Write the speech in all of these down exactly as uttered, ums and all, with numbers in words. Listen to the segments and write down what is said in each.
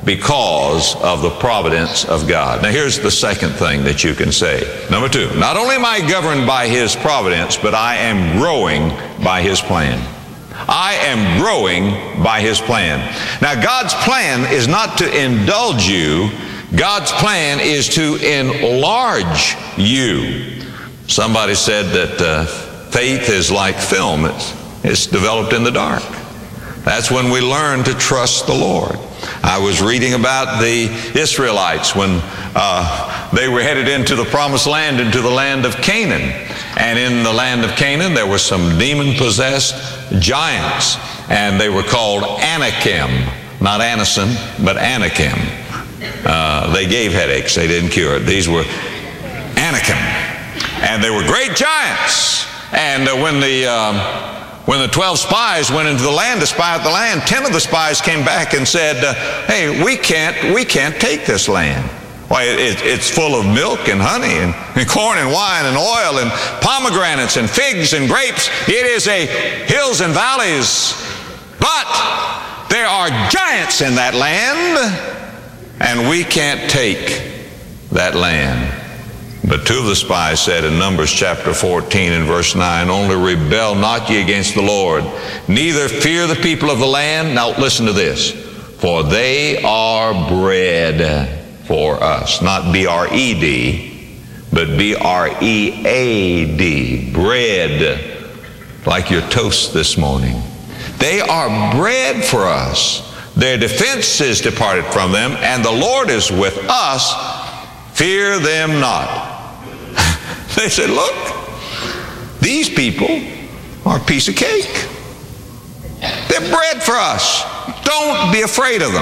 because of the providence of God. Now here's the second thing that you can say. Number two, not only am I governed by His providence, but I am growing by His plan. I am growing by His plan. Now God's plan is not to indulge you. God's plan is to enlarge you. Somebody said that uh, faith is like film. It's, it's developed in the dark. That's when we learn to trust the Lord. I was reading about the Israelites when uh, they were headed into the promised land, into the land of Canaan. And in the land of Canaan there were some demon-possessed giants, and they were called Anakim. Not Anison, but Anakim. Uh, they gave headaches, they didn't cure it. These were Anakim. And they were great giants. And uh, when the... Um, When the twelve spies went into the land to spy out the land, ten of the spies came back and said, uh, hey, we can't, we can't take this land. Why, it, it's full of milk and honey and, and corn and wine and oil and pomegranates and figs and grapes. It is a hills and valleys. But there are giants in that land, and we can't take that land. But two of the spies said in Numbers chapter fourteen and verse nine, only rebel not ye against the Lord, neither fear the people of the land. Now listen to this. For they are bread for us. Not B R E D, but B R E A D. Bread, like your toast this morning. They are bread for us. Their defense is departed from them, and the Lord is with us. Fear them not. They said, look, these people are a piece of cake. They're bread for us. Don't be afraid of them.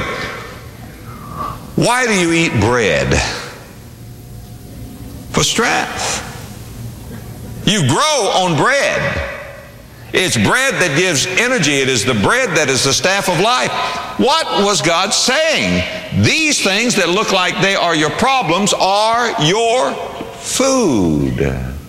Why do you eat bread? For strength. You grow on bread. It's bread that gives energy. It is the bread that is the staff of life. What was God saying? These things that look like they are your problems are your food.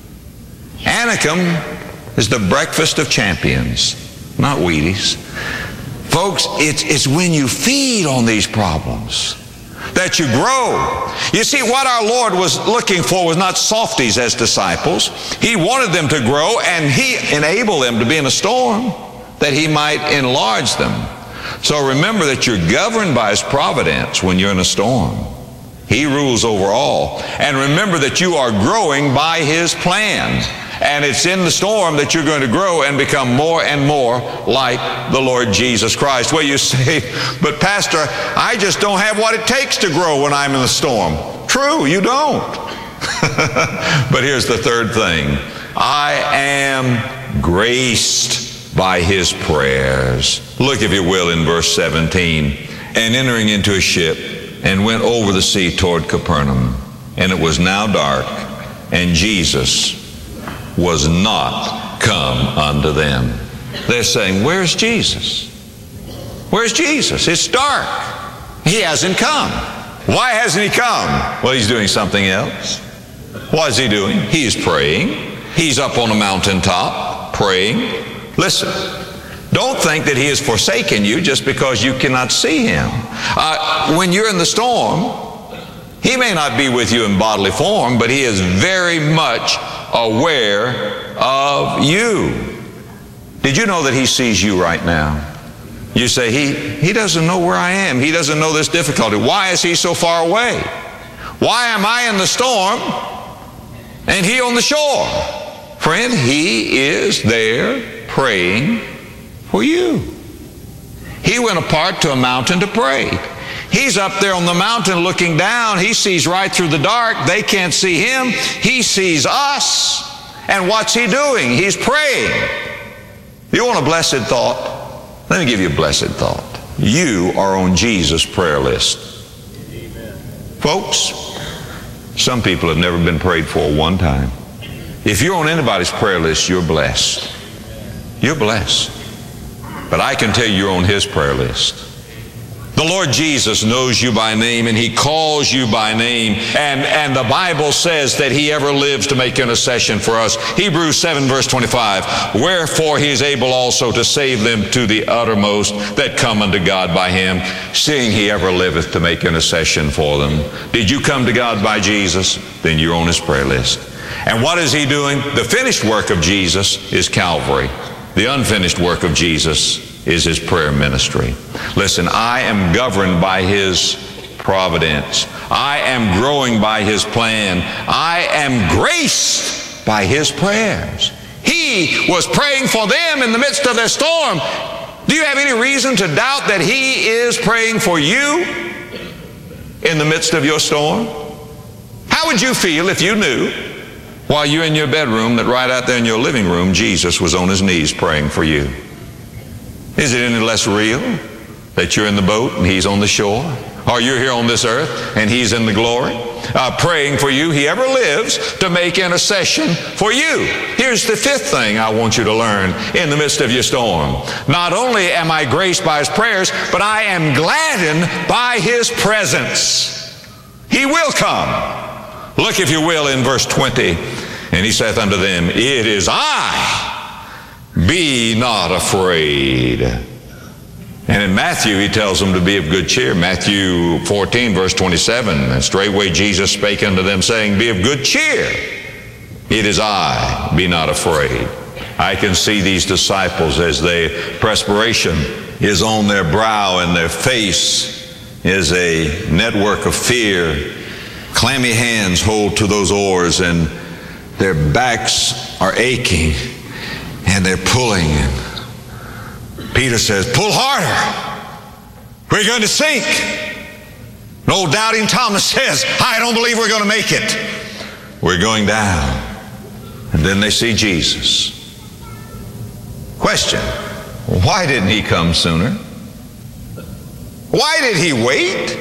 Anakim is the breakfast of champions, not Wheaties. Folks, it's, it's when you feed on these problems that you grow. You see, what our Lord was looking for was not softies as disciples. He wanted them to grow, and He enabled them to be in a storm that He might enlarge them. So remember that you're governed by His providence when you're in a storm. He rules over all. And remember that you are growing by His plan. And it's in the storm that you're going to grow and become more and more like the Lord Jesus Christ. Well, you say, but Pastor, I just don't have what it takes to grow when I'm in the storm. True, you don't. But here's the third thing. I am graced by His prayers. Look, if you will, in verse seventeen. And entering into a ship, and went over the sea toward Capernaum. And it was now dark, and Jesus was not come unto them. They're saying, where's Jesus? Where's Jesus? It's dark. He hasn't come. Why hasn't He come? Well, He's doing something else. What is He doing? He's praying. He's up on a mountaintop praying. Listen. Don't think that He has forsaken you just because you cannot see Him. Uh, when you're in the storm, He may not be with you in bodily form, but He is very much aware of you. Did you know that He sees you right now? You say, He, he doesn't know where I am. He doesn't know this difficulty. Why is He so far away? Why am I in the storm and He on the shore? Friend, He is there praying for you. He went apart to a mountain to pray. He's up there on the mountain looking down. He sees right through the dark. They can't see Him. He sees us. And what's He doing? He's praying. You want a blessed thought? Let me give you a blessed thought. You are on Jesus' prayer list. Amen. Folks, some people have never been prayed for one time. If you're on anybody's prayer list, you're blessed. You're blessed. But I can tell you you're on His prayer list. The Lord Jesus knows you by name, and He calls you by name. And, and the Bible says that He ever lives to make intercession for us. Hebrews seven verse twenty-five, wherefore He is able also to save them to the uttermost that come unto God by Him, seeing He ever liveth to make intercession for them. Did you come to God by Jesus? Then you're on His prayer list. And what is He doing? The finished work of Jesus is Calvary. The unfinished work of Jesus is His prayer ministry. Listen, I am governed by His providence. I am growing by His plan. I am graced by His prayers. He was praying for them in the midst of their storm. Do you have any reason to doubt that He is praying for you in the midst of your storm? How would you feel if you knew, while you're in your bedroom, that right out there in your living room, Jesus was on His knees praying for you? Is it any less real that you're in the boat and He's on the shore? Or you're here on this earth and He's in the glory, uh, praying for you? He ever lives to make intercession for you. Here's the fifth thing I want you to learn in the midst of your storm. Not only am I graced by His prayers, but I am gladdened by His presence. He will come. Look, if you will, in verse twenty. And He saith unto them, it is I. Be not afraid. And in Matthew, He tells them to be of good cheer. Matthew fourteen, verse twenty-seven, and straightway Jesus spake unto them, saying, be of good cheer. It is I. Be not afraid. I can see these disciples as they, perspiration is on their brow and their face is a network of fear. Clammy hands hold to those oars and their backs are aching. And they're pulling. Peter says, pull harder. We're going to sink. And old doubting Thomas says, I don't believe we're going to make it. We're going down. And then they see Jesus. Question, why didn't He come sooner? Why did He wait?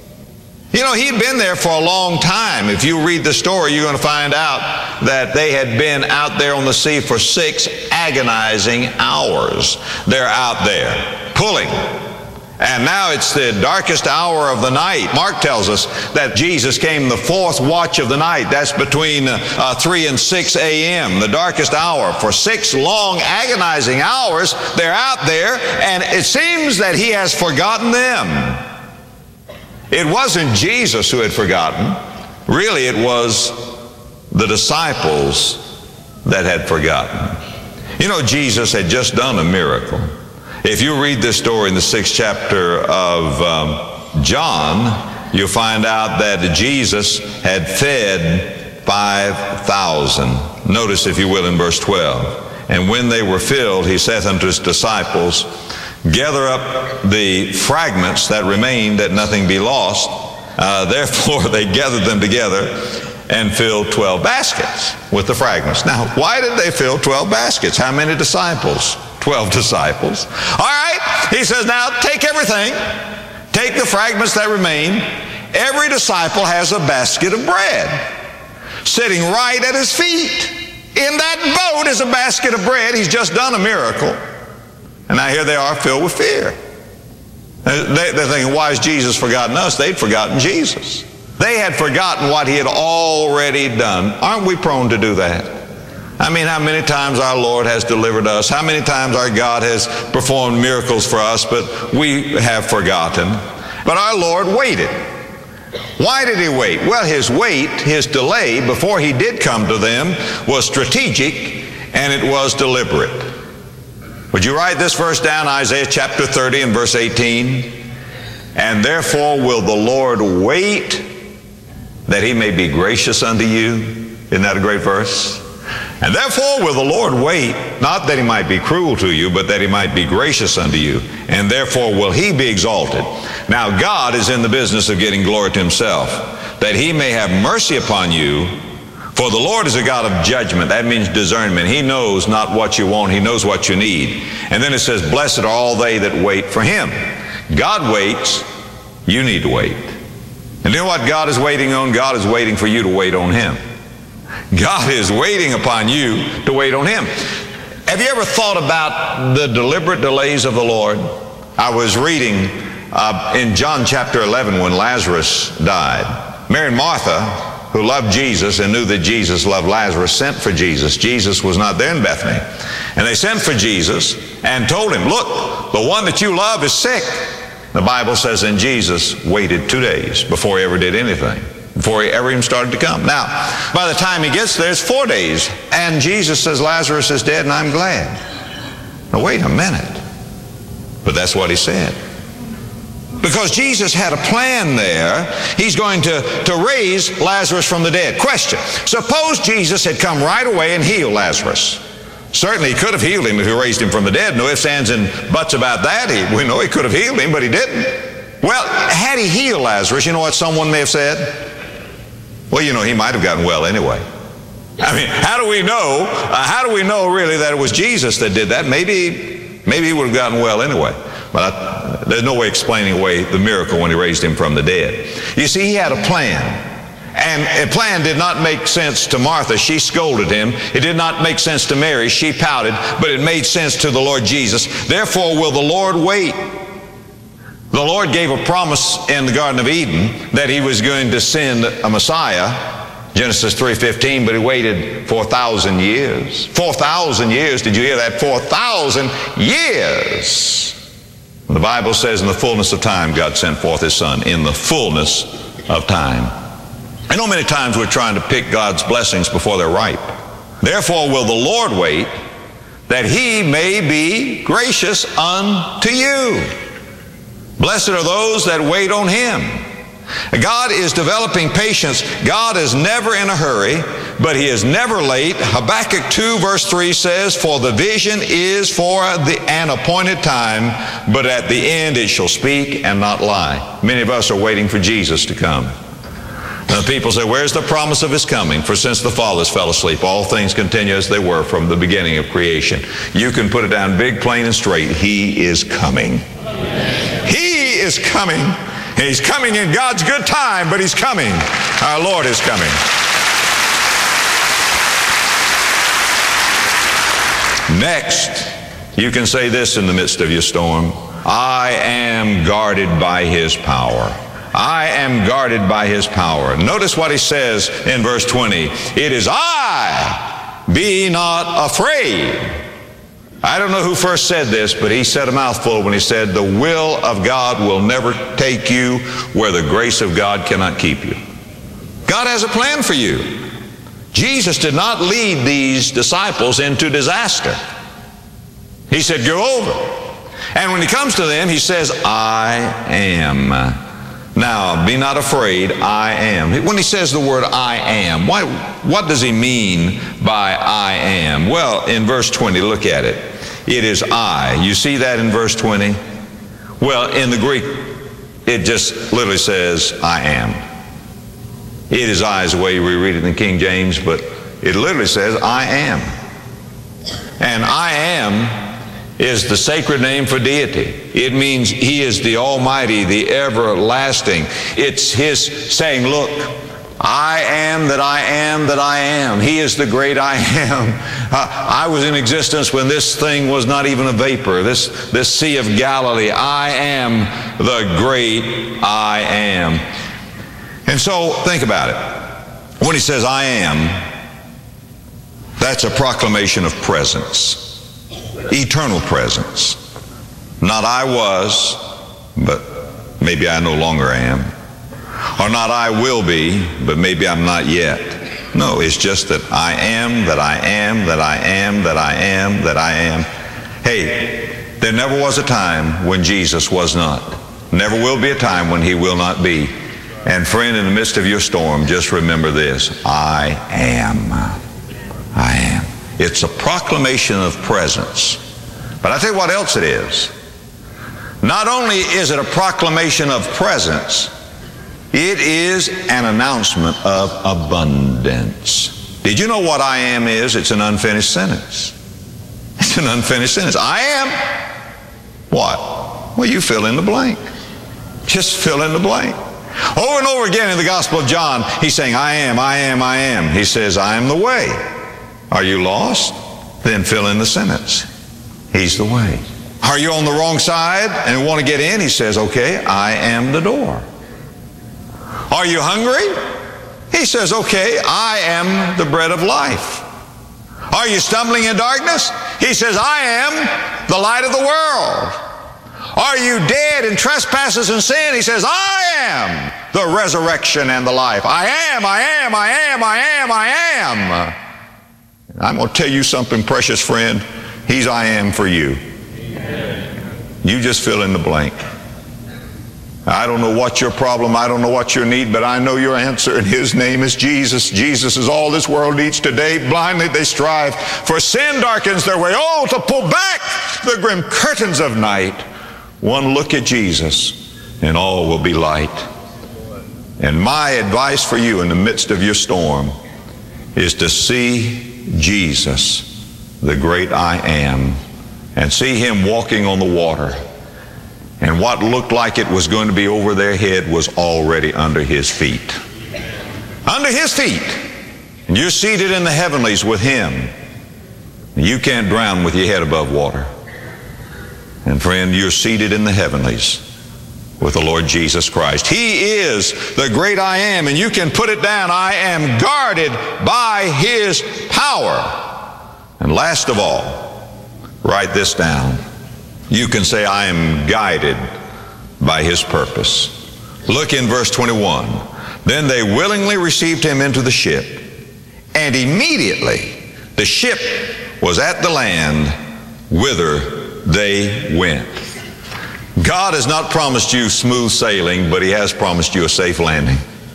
You know, He'd been there for a long time. If you read the story, you're going to find out that they had been out there on the sea for six agonizing hours. They're out there pulling. And now it's the darkest hour of the night. Mark tells us that Jesus came the fourth watch of the night. That's between uh, three and six a.m., the darkest hour. For six long agonizing hours, they're out there, and it seems that He has forgotten them. It wasn't Jesus who had forgotten. Really, it was the disciples that had forgotten. You know, Jesus had just done a miracle. If you read this story in the sixth chapter of um, John, you'll find out that Jesus had fed five thousand. Notice, if you will, in verse twelve. And when they were filled, He saith unto His disciples, gather up the fragments that remained, that nothing be lost. Uh, therefore they gathered them together and filled twelve baskets with the fragments. Now, why did they fill twelve baskets? How many disciples? Twelve disciples. All right, He says, now take everything. Take the fragments that remain. Every disciple has a basket of bread sitting right at his feet. In that boat is a basket of bread. He's just done a miracle. And now here they are, filled with fear. They, they're thinking, why has Jesus forgotten us? They'd forgotten Jesus. They had forgotten what He had already done. Aren't we prone to do that? I mean, how many times our Lord has delivered us? How many times our God has performed miracles for us, but we have forgotten. But our Lord waited. Why did He wait? Well, His wait, His delay before He did come to them was strategic, and it was deliberate. Would you write this verse down, Isaiah chapter thirty and verse eighteen? And therefore will the Lord wait that He may be gracious unto you. Isn't that a great verse? And therefore will the Lord wait, not that He might be cruel to you, but that He might be gracious unto you. And therefore will He be exalted. Now God is in the business of getting glory to Himself, that He may have mercy upon you. For the Lord is a God of judgment. That means discernment. He knows not what you want. He knows what you need. And then it says, blessed are all they that wait for Him. God waits. You need to wait. And you know what God is waiting on? God is waiting for you to wait on Him. God is waiting upon you to wait on Him. Have you ever thought about the deliberate delays of the Lord? I was reading uh, in John chapter eleven when Lazarus died. Mary and Martha, who loved Jesus and knew that Jesus loved Lazarus, sent for Jesus. Jesus was not there in Bethany. And they sent for Jesus and told him, look, the one that you love is sick. The Bible says, and Jesus waited two days before he ever did anything, before he ever even started to come. Now, by the time he gets there, it's four days. And Jesus says, Lazarus is dead, and I'm glad. Now, wait a minute. But that's what he said. Because Jesus had a plan there. He's going to, to raise Lazarus from the dead. Question. Suppose Jesus had come right away and healed Lazarus. Certainly he could have healed him if he raised him from the dead. No ifs, ands, and buts about that. He, we know he could have healed him, but he didn't. Well, had he healed Lazarus, you know what someone may have said? Well, you know, he might have gotten well anyway. I mean, how do we know, uh, how do we know really that it was Jesus that did that? Maybe, maybe he would have gotten well anyway. But I, there's no way explaining away the miracle when he raised him from the dead. You see, he had a plan. And a plan did not make sense to Martha. She scolded him. It did not make sense to Mary. She pouted. But it made sense to the Lord Jesus. Therefore will the Lord wait. The Lord gave a promise in the Garden of Eden that he was going to send a Messiah. Genesis three fifteen, but he waited four thousand years. four thousand years, did you hear that? four thousand years. The Bible says in the fullness of time, God sent forth his Son. In the fullness of time. I know many times we're trying to pick God's blessings before they're ripe. Therefore will the Lord wait that he may be gracious unto you. Blessed are those that wait on him. God is developing patience. God is never in a hurry, but he is never late. Habakkuk two verse three says, for the vision is for the, an appointed time, but at the end it shall speak and not lie. Many of us are waiting for Jesus to come. Now people say, where's the promise of his coming? For since the fathers fell asleep, all things continue as they were from the beginning of creation. You can put it down big, plain, and straight. He is coming. He is coming. He's coming in God's good time, but he's coming. Our Lord is coming. Next, you can say this in the midst of your storm. I am guarded by his power. I am guarded by his power. Notice what he says in verse twenty. It is I, be not afraid. I don't know who first said this, but he said a mouthful when he said, the will of God will never take you where the grace of God cannot keep you. God has a plan for you. Jesus did not lead these disciples into disaster. He said, go over. And when he comes to them, he says, I am. Now, be not afraid, I am. When he says the word I am, why, what does he mean by I am? Well, in verse twenty, look at it. It is I. You see that in verse twenty? Well, in the Greek, it just literally says I am. It is I is the way we read it in King James, but it literally says I am. And I am is the sacred name for deity. It means he is the Almighty, the everlasting. It's his saying, look, I am that I am that I am. He is the great I am. Uh, I was in existence when this thing was not even a vapor, this, this Sea of Galilee. I am the great I am. And so think about it. When he says I am, that's a proclamation of presence. Eternal presence. Not I was, but maybe I no longer am. Or not I will be, but maybe I'm not yet. No, it's just that I am, that I am, that I am, that I am, that I am. Hey, there never was a time when Jesus was not. Never will be a time when he will not be. And friend, in the midst of your storm, just remember this. I am. I am. It's a proclamation of presence. But I tell you what else it is. Not only is it a proclamation of presence, it is an announcement of abundance. Did you know what I am is? It's an unfinished sentence. It's an unfinished sentence. I am what? Well, you fill in the blank. Just fill in the blank. Over and over again in the Gospel of John, he's saying, I am, I am, I am. He says, I am the way. Are you lost? Then fill in the sentence. He's the way. Are you on the wrong side and want to get in? He says, okay, I am the door. Are you hungry? He says, okay, I am the bread of life. Are you stumbling in darkness? He says, I am the light of the world. Are you dead in trespasses and sin? He says, I am the resurrection and the life. I am, I am, I am, I am, I am. I'm going to tell you something, precious friend. He's I am for you. You just fill in the blank. I don't know what your problem, I don't know what your need, but I know your answer, and His name is Jesus. Jesus is all this world needs today. Blindly they strive, for sin darkens their way. Oh, to pull back the grim curtains of night. One look at Jesus, and all will be light. And my advice for you in the midst of your storm is to see Jesus, the great I am, and see Him walking on the water. And what looked like it was going to be over their head was already under His feet. Under His feet. And you're seated in the heavenlies with Him. You can't drown with your head above water. And friend, you're seated in the heavenlies with the Lord Jesus Christ. He is the great I am, and you can put it down. I am guarded by His power. And last of all, write this down. You can say, I am guided by His purpose. Look in verse twenty-one. Then they willingly received Him into the ship, and immediately the ship was at the land whither they went. God has not promised you smooth sailing, but He has promised you a safe landing.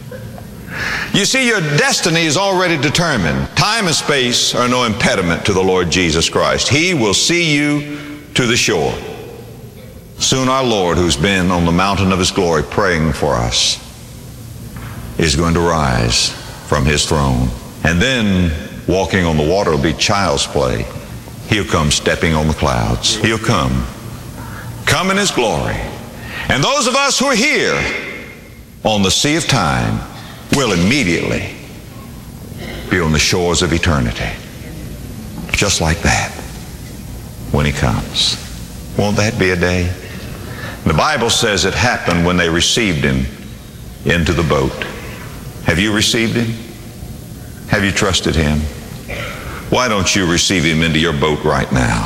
You see, your destiny is already determined. Time and space are no impediment to the Lord Jesus Christ. He will see you to the shore. Soon our Lord, who's been on the mountain of His glory praying for us, is going to rise from His throne. And then walking on the water will be child's play. He'll come stepping on the clouds. He'll come. Come in His glory. And those of us who are here on the sea of time will immediately be on the shores of eternity. Just like that. When He comes. Won't that be a day? The Bible says it happened when they received Him into the boat. Have you received Him? Have you trusted Him? Why don't you receive Him into your boat right now?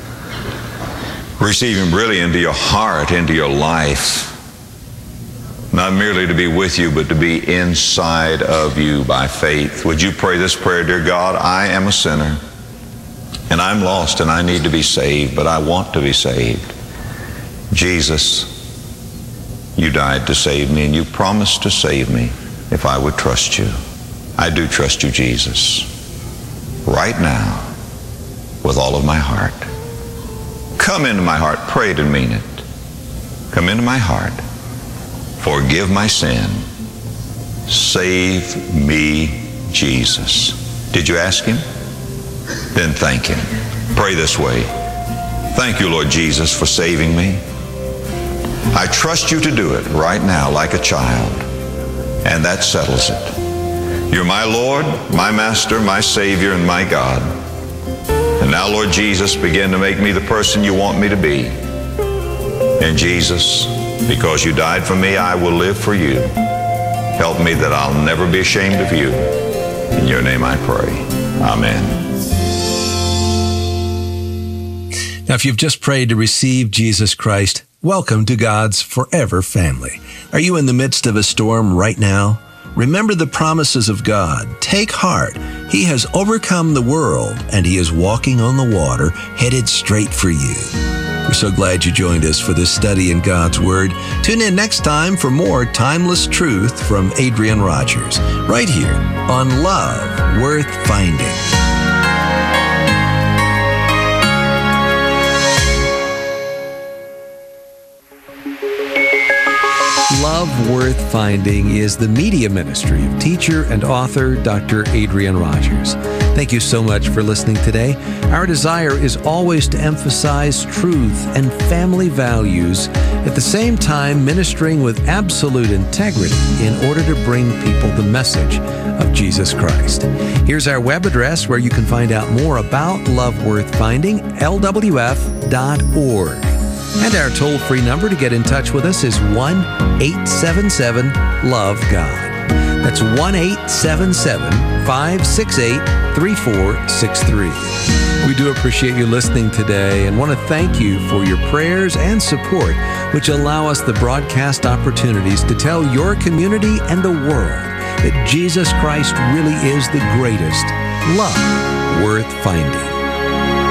Receive Him really into your heart, into your life. Not merely to be with you, but to be inside of you by faith. Would you pray this prayer? Dear God, I am a sinner. And I'm lost and I need to be saved, but I want to be saved. Jesus, You died to save me, and You promised to save me if I would trust You. I do trust You, Jesus, right now with all of my heart. Come into my heart. Pray it and mean it. Come into my heart. Forgive my sin. Save me, Jesus. Did you ask Him? Then thank Him. Pray this way. Thank You, Lord Jesus, for saving me. I trust You to do it right now like a child, and that settles it. You're my Lord, my Master, my Savior, and my God. And now, Lord Jesus, begin to make me the person You want me to be. And Jesus, because You died for me, I will live for You. Help me that I'll never be ashamed of You. In Your name I pray. Amen. Now, if you've just prayed to receive Jesus Christ, welcome to God's forever family. Are you in the midst of a storm right now? Remember the promises of God. Take heart. He has overcome the world, and He is walking on the water, headed straight for you. We're so glad you joined us for this study in God's Word. Tune in next time for more timeless truth from Adrian Rogers, right here on Love Worth Finding. Love Worth Finding is the media ministry of teacher and author Doctor Adrian Rogers. Thank you so much for listening today. Our desire is always to emphasize truth and family values, at the same time ministering with absolute integrity in order to bring people the message of Jesus Christ. Here's our web address where you can find out more about Love Worth Finding, L W F dot org. And our toll-free number to get in touch with us is one eight seven seven love God. That's one eight seven seven five six eight three four six three. We do appreciate you listening today and want to thank you for your prayers and support, which allow us the broadcast opportunities to tell your community and the world that Jesus Christ really is the greatest love worth finding.